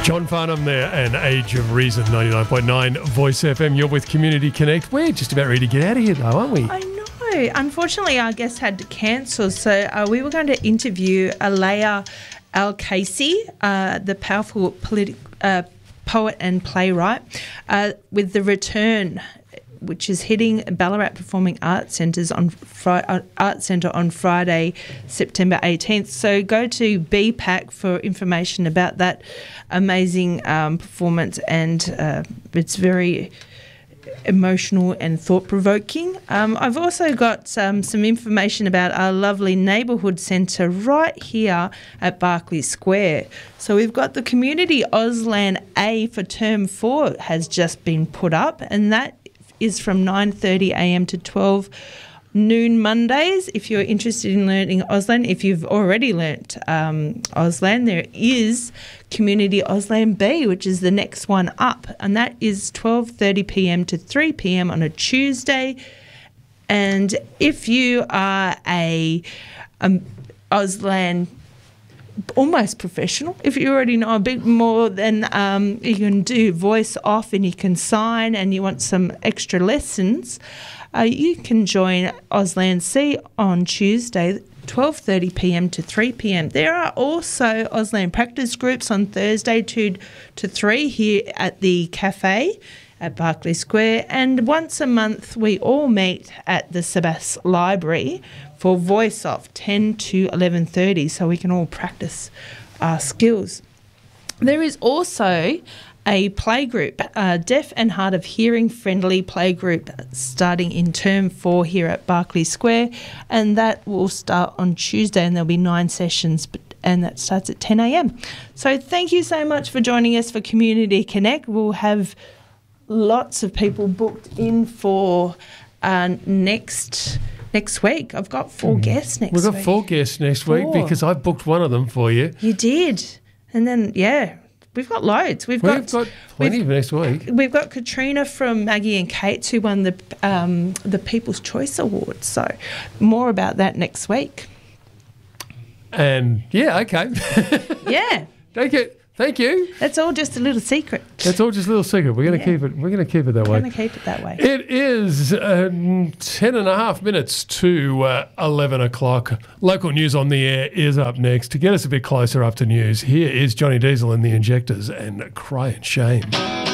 John Farnham there and Age of Reason, 99.9 Voice FM. You're with Community Connect. We're just about ready to get out of here though, aren't we? I know. Unfortunately, our guest had to cancel, so we were going to interview Alaya Al-Casey, the powerful poet and playwright, with The Return, which is hitting Ballarat Performing Arts Centre on Friday, September 18th. So go to BPAC for information about that amazing performance, and it's very emotional and thought-provoking. I've also got some information about our lovely neighbourhood centre right here at Berkeley Square. So we've got the Community Auslan A for Term 4 has just been put up, and that is from 9:30am to 12 noon Mondays. If you're interested in learning Auslan, if you've already learnt Auslan, there is Community Auslan B, which is the next one up, and that is 12:30pm to 3pm on a Tuesday. And if you are a Auslan almost professional, if you already know a bit more, then you can do voice off and you can sign, and you want some extra lessons, you can join Auslan C on Tuesday, 12:30pm to 3pm. There are also Auslan practice groups on Thursday 2 to 3 here at the cafe at Berkeley Square, and once a month we all meet at the Sabas Library for voice off 10 to 11:30, so we can all practice our skills. There is also a playgroup, deaf and hard of hearing friendly playgroup starting in term 4 here at Berkeley Square, and that will start on Tuesday, and there'll be 9 sessions, and that starts at 10am. So thank you so much for joining us for Community Connect. We'll have lots of people booked in for next week. I've got 4 guests next week. We've got 4 guests next week because I booked one of them for you. You did. And then, we've got loads. We've got plenty of next week. We've got Katrina from Maggie and Kate's, who won the People's Choice Award. So more about that next week. And, okay. Yeah. Thank you. That's all just a little secret. That's all just a little secret. We're going to keep it. We're going to keep it that way. We're going to keep it that way. It is 10.5 minutes to 11 o'clock. Local news on the air is up next. To get us a bit closer up to news, here is Johnny Diesel and the Injectors and Cry and Shame.